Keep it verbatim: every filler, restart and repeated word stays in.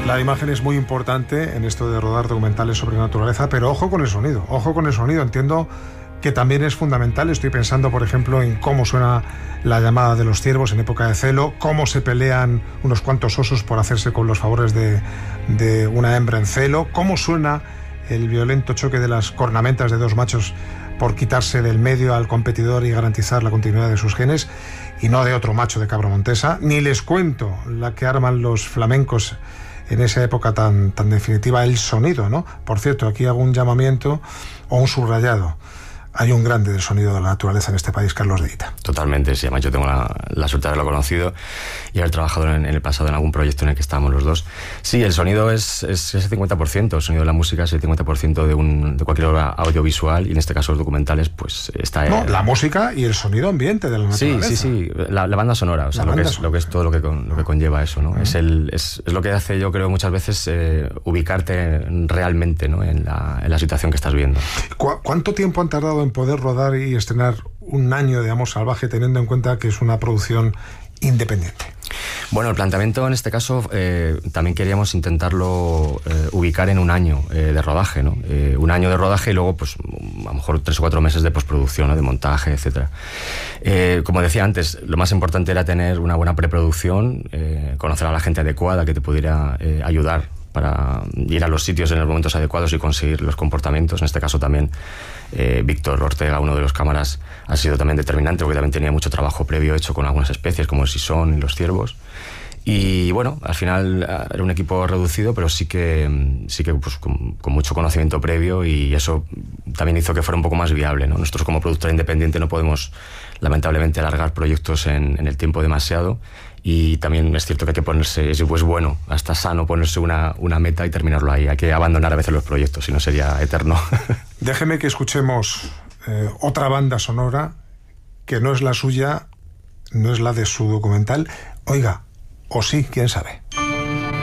La imagen es muy importante en esto de rodar documentales sobre naturaleza, pero ojo con el sonido, ojo con el sonido. Entiendo que también es fundamental. Estoy pensando, por ejemplo, en cómo suena la llamada de los ciervos en época de celo, cómo se pelean unos cuantos osos por hacerse con los favores de, de una hembra en celo, cómo suena el violento choque de las cornamentas de dos machos por quitarse del medio al competidor y garantizar la continuidad de sus genes, y no de otro macho de cabra montesa. Ni les cuento la que arman los flamencos en esa época tan, tan definitiva, el sonido, ¿no? Por cierto, aquí hago un llamamiento o un subrayado. Hay un grande del sonido de la naturaleza en este país, Carlos de Ita. Totalmente, sí. Además yo tengo la, la suerte de haberlo conocido y haber trabajado en, en el pasado en algún proyecto en el que estábamos los dos. Sí, el sonido es, es ese cincuenta por ciento, el sonido de la música es el cincuenta por ciento de, un, de cualquier obra audiovisual, y en este caso los documentales, pues está... No, eh, la música y el sonido ambiente de la naturaleza. Sí, sí, sí, la, la banda sonora, o sea, lo que, es, lo que es todo lo que, con, lo que conlleva eso, ¿no? Uh-huh. Es, el, es, es lo que hace, yo creo, muchas veces eh, ubicarte realmente, ¿no? en, la, en la situación que estás viendo. ¿Cu- ¿Cuánto tiempo han tardado en poder rodar y estrenar Un año de Amor Salvaje, teniendo en cuenta que es una producción independiente? Bueno, el planteamiento en este caso eh, también queríamos intentarlo eh, ubicar en un año eh, de rodaje, ¿no? Eh, un año de rodaje y luego, pues, a lo mejor tres o cuatro meses de postproducción, ¿no? De montaje, etcétera. Eh, como decía antes, lo más importante era tener una buena preproducción, eh, conocer a la gente adecuada que te pudiera eh, ayudar para ir a los sitios en los momentos adecuados y conseguir los comportamientos. En este caso también eh, Víctor Ortega, uno de los cámaras, ha sido también determinante, porque también tenía mucho trabajo previo hecho con algunas especies como el sisón y los ciervos. Y bueno, al final era un equipo reducido, pero sí que, sí que pues, con, con mucho conocimiento previo, y eso también hizo que fuera un poco más viable, ¿no? Nosotros como productora independiente no podemos, lamentablemente, alargar proyectos en, en el tiempo demasiado, y también es cierto que hay que ponerse, es pues bueno, hasta sano ponerse una, una meta y terminarlo ahí. Hay que abandonar a veces los proyectos, si no sería eterno. Déjeme que escuchemos eh, otra banda sonora que no es la suya, no es la de su documental. Oiga, o sí, quién sabe.